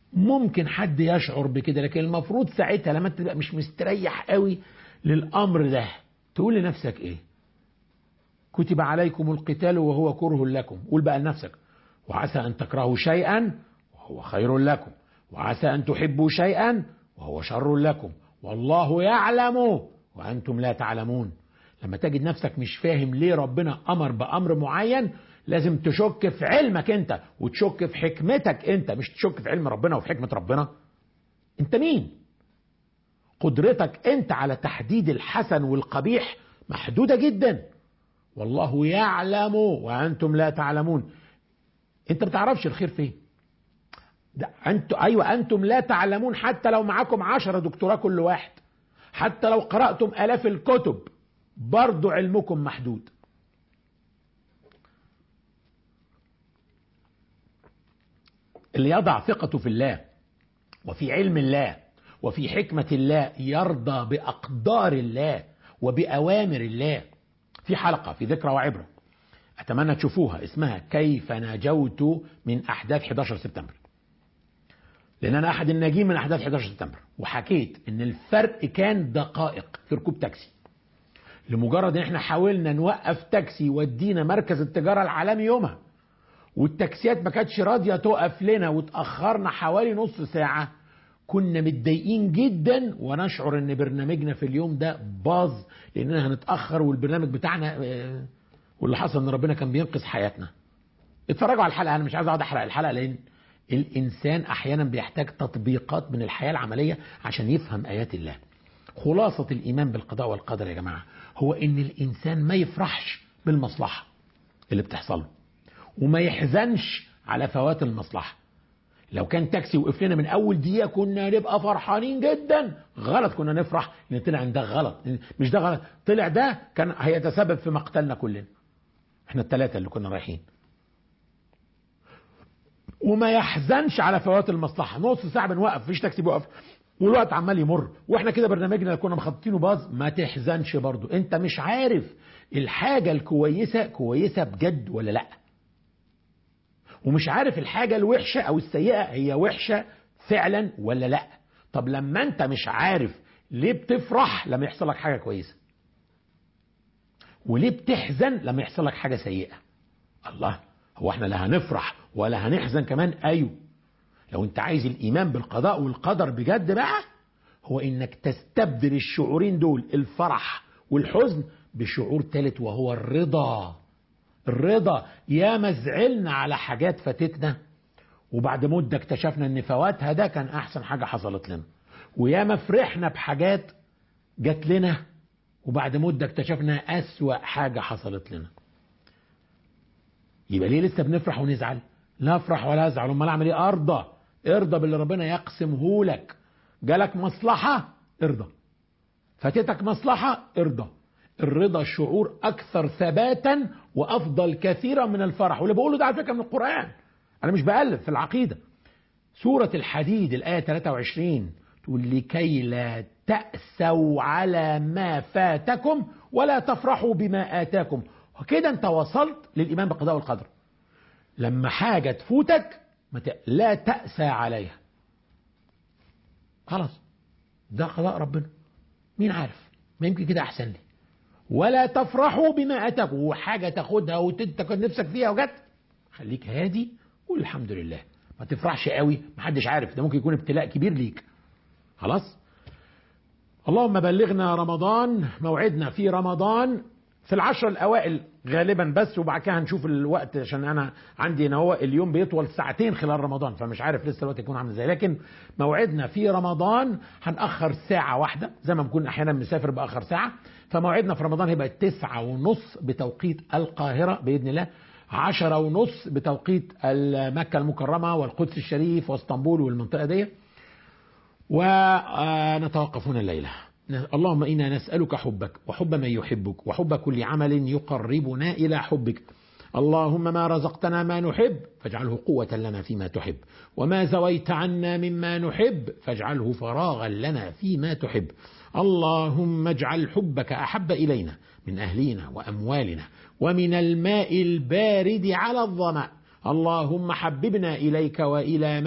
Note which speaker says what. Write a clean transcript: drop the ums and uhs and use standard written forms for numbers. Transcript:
Speaker 1: ممكن حد يشعر بكده، لكن المفروض ساعتها لما تبقى مش مستريح قوي للأمر ده تقول لنفسك ايه؟ كتب عليكم القتال وهو كره لكم. قول بقى لنفسك: وعسى أن تكرهوا شيئا وهو خير لكم، وعسى أن تحبوا شيئا وهو شر لكم، والله يعلم وأنتم لا تعلمون. لما تجد نفسك مش فاهم ليه ربنا أمر بأمر معين، لازم تشك في علمك أنت وتشك في حكمتك أنت، مش تشك في علم ربنا وفي حكمة ربنا. أنت مين؟ قدرتك أنت على تحديد الحسن والقبيح محدودة جدا. والله يعلم وأنتم لا تعلمون. أنت ما بتعرفش الخير فين. أنتم لا تعلمون. حتى لو معاكم 10 دكتوراه كل واحد، حتى لو قرأتم آلاف الكتب، برضو علمكم محدود. اللي يضع ثقته في الله وفي علم الله وفي حكمة الله يرضى بأقدار الله وبأوامر الله. في حلقة في ذكرى وعبرة أتمنى تشوفوها، اسمها كيف نجوت من أحداث 11 سبتمبر، لأن أنا أحد الناجين من أحداث 11 سبتمبر، وحكيت إن الفرق كان دقائق في ركوب تاكسي. لمجرد إن إحنا حاولنا نوقف تاكسي يودينا مركز التجارة العالمي يومها، والتاكسيات ما كانتش راضية تقف لنا، وتأخرنا حوالي نص ساعة، كنا متضايقين جدا ونشعر إن برنامجنا في اليوم ده باظ، لأننا هنتأخر والبرنامج بتاعنا. واللي حصل إن ربنا كان بينقذ حياتنا. اتفرجوا على الحلقة، أنا مش عايز أقعد أحرق الحلقة، لأن الإنسان أحيانا بيحتاج تطبيقات من الحياة العملية عشان يفهم آيات الله. خلاصة الإيمان بالقضاء والقدر يا جماعة هو إن الإنسان ما يفرحش بالمصلحة اللي بتحصل له، وما يحزنش على فوات المصلحة. لو كان تاكسي وقف لنا من أول دقيقة كنا نبقى فرحانين جدا. غلط، كنا نفرح إن طلع ده غلط. مش ده غلط، طلع ده كان هيتسبب في مقتلنا كلنا، احنا الثلاثة اللي كنا رايحين. وما يحزنش على فوات المصلحة. نص ساعة بنوقف، فيش تاكسي بيوقف، والوقت عمال يمر، واحنا كده برنامجنا اللي كنا مخططينه باظ. ما تحزنش برضو، انت مش عارف الحاجة الكويسة كويسة بجد ولا لا، ومش عارف الحاجة الوحشة او السيئة هي وحشة فعلا ولا لا. طب لما انت مش عارف، ليه بتفرح لما يحصل لك حاجة كويسة؟ وليه بتحزن لما يحصل لك حاجة سيئة؟ الله، هو احنا لا هنفرح ولا هنحزن كمان؟ ايوه. لو انت عايز الايمان بالقضاء والقدر بجد بقى، هو انك تستبدل الشعورين دول، الفرح والحزن، بشعور ثالث وهو الرضا. الرضا. يا مزعلنا على حاجات فاتتنا، وبعد مدة اكتشفنا ان فواتها ده كان احسن حاجة حصلت لنا، ويا ما فرحنا بحاجات جات لنا وبعد مدة اكتشفنا اسوأ حاجة حصلت لنا. يبقى ليه لسه بنفرح ونزعل؟ لا افرح ولا ازعل، امال اعمل ايه؟ ارضى. ارضى باللي ربنا يقسمه لك. جالك مصلحة ارضى، فاتتك مصلحة ارضى. الرضا شعور اكثر ثباتا وافضل كثيرا من الفرح. واللي بقوله ده على فكرة من القرآن، انا مش بألف في العقيدة. سورة الحديد الآية 23 تقول: لكي لا تأسوا على ما فاتكم ولا تفرحوا بما آتاكم. وكده انت وصلت للإيمان بالقضاء والقدر. لما حاجة تفوتك لا تأسى عليها، خلاص ده قضاء ربنا، مين عارف، ما يمكن كده أحسن لي. ولا تفرحوا بما أتاكم، وحاجة تاخدها وتكون نفسك فيها وجت، خليك هادي قول الحمد لله. ما تفرحش قوي، محدش عارف، ده ممكن يكون ابتلاء كبير ليك. خلاص. اللهم بلغنا رمضان. موعدنا في رمضان في العشر الأوائل غالبا بس، وبعد كده هنشوف الوقت، عشان أنا عندي هنا هو اليوم بيطول ساعتين خلال رمضان، فمش عارف لسه الوقت يكون عامل ازاي. لكن موعدنا في رمضان هنأخر ساعة واحدة، زي ما بنكون أحيانا مسافر بأخر ساعة. فموعدنا في رمضان هيبقى 9:30 بتوقيت القاهرة بإذن الله، 10:30 بتوقيت مكة المكرمة والقدس الشريف واسطنبول والمنطقة دي. ونتوقفون الليلة. اللهم إنا نسألك حبك وحب من يحبك وحب كل عمل يقربنا إلى حبك. اللهم ما رزقتنا ما نحب فاجعله قوة لنا فيما تحب، وما زويت عنا مما نحب فاجعله فراغا لنا فيما تحب. اللهم اجعل حبك أحب إلينا من أهلنا وأموالنا ومن الماء البارد على الظمأ. اللهم حببنا إليك وإلى